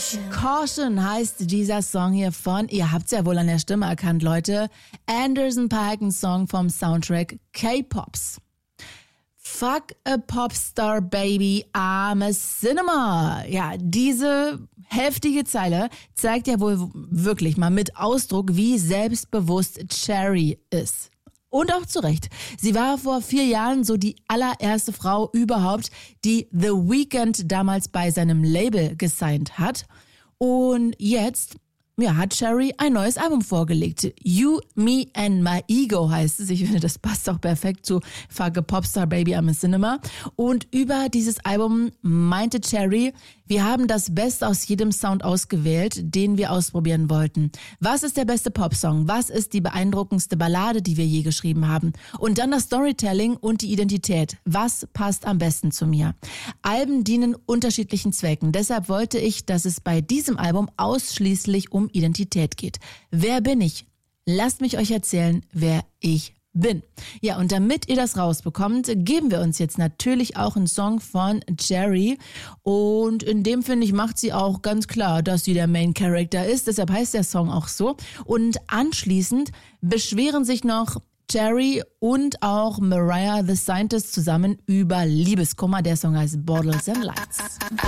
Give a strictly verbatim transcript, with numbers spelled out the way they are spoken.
Caution heißt dieser Song hier von, ihr habt's ja wohl an der Stimme erkannt, Leute, Anderson .Paak, ein Song vom Soundtrack K-Pops. Fuck a Popstar Baby, I'm a Cinema. Ja, diese heftige Zeile zeigt ja wohl wirklich mal mit Ausdruck, wie selbstbewusst Cherry ist. Und auch zu Recht. Sie war vor vier Jahren so die allererste Frau überhaupt, die The Weeknd damals bei seinem Label gesigned hat. Und jetzt, ja, hat Cherry ein neues Album vorgelegt. You, Me and My Ego heißt es. Ich finde, das passt auch perfekt zu Fuck a Popstar Baby, I'm a Cinema. Und über dieses Album meinte Cherry, wir haben das Beste aus jedem Sound ausgewählt, den wir ausprobieren wollten. Was ist der beste Popsong? Was ist die beeindruckendste Ballade, die wir je geschrieben haben? Und dann das Storytelling und die Identität. Was passt am besten zu mir? Alben dienen unterschiedlichen Zwecken. Deshalb wollte ich, dass es bei diesem Album ausschließlich um Identität geht. Wer bin ich? Lasst mich euch erzählen, wer ich bin. Ja, und damit ihr das rausbekommt, geben wir uns jetzt natürlich auch einen Song von Cherry. Und in dem, finde ich, macht sie auch ganz klar, dass sie der Main Character ist. Deshalb heißt der Song auch so. Und anschließend beschweren sich noch Cherry und auch Mariah the Scientist zusammen über Liebeskummer. Der Song heißt Bottles and Lights.